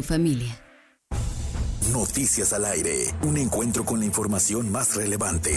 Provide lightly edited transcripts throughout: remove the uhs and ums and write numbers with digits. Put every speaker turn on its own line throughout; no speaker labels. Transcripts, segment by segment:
familia.
Noticias al aire. Un encuentro con la información más relevante.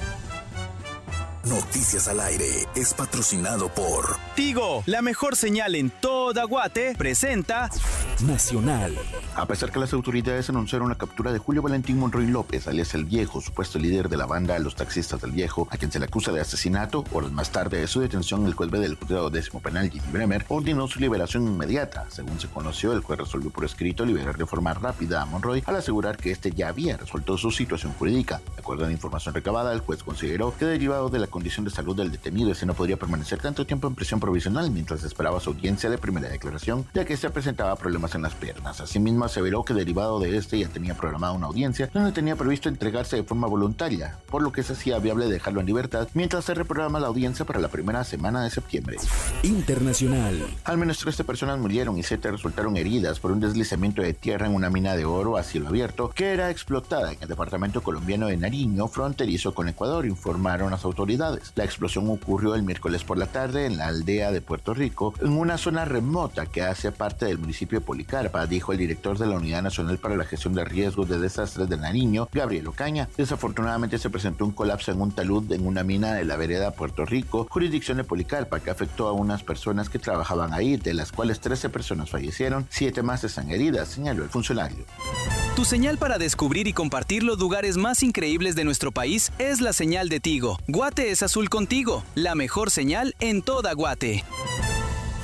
Noticias al aire es patrocinado por
Tigo, la mejor señal en toda Guate, presenta
Nacional.
A pesar que las autoridades anunciaron la captura de Julio Valentín Monroy López, alias El Viejo, supuesto líder de la banda Los Taxistas del Viejo, a quien se le acusa de asesinato, horas más tarde de su detención, el juez B del juzgado 10º penal, Jimmy Bremer, ordenó su liberación inmediata. Según se conoció, el juez resolvió por escrito liberar de forma rápida a Monroy al asegurar que este ya había resuelto su situación jurídica. De acuerdo a la información recabada, el juez consideró que derivado de la condición de salud del detenido, este no podría permanecer tanto tiempo en prisión provisional mientras esperaba su audiencia de primera declaración, ya que este presentaba problemas en las piernas. Asimismo, aseveró que derivado de este ya tenía programada una audiencia donde tenía previsto entregarse de forma voluntaria, por lo que se hacía viable dejarlo en libertad mientras se reprograma la audiencia para la primera semana de septiembre.
Internacional.
Al menos 13 personas murieron y 7 resultaron heridas por un deslizamiento de tierra en una mina de oro a cielo abierto que era explotada en el departamento colombiano de Nariño, fronterizo con Ecuador, informaron las autoridades. La explosión ocurrió el miércoles por la tarde en la aldea de Puerto Rico, en una zona remota que hace parte del municipio de Policarpa, dijo el director de la Unidad Nacional para la Gestión de Riesgos de Desastres de Nariño, Gabriel Ocaña. Desafortunadamente se presentó un colapso en un talud en una mina de la vereda Puerto Rico, jurisdicción de Policarpa, que afectó a unas personas que trabajaban ahí, de las cuales 13 personas fallecieron, 7 más están heridas, señaló el funcionario.
Tu señal para descubrir y compartir los lugares más increíbles de nuestro país es la señal de Tigo. Guate es azul contigo, la mejor señal en toda Guate.